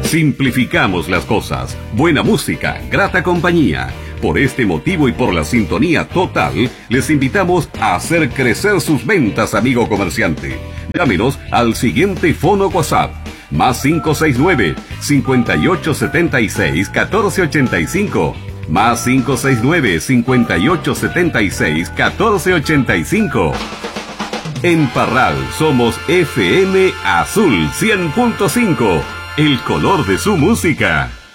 Simplificamos las cosas. Buena música, grata compañía. Por este motivo y por la sintonía total, les invitamos a hacer crecer sus ventas, amigo comerciante. Llámenos al siguiente fono WhatsApp: más 569-5876-1485. Más 569-5876-1485. En Parral somos FM Azul 100.5, el color de su música.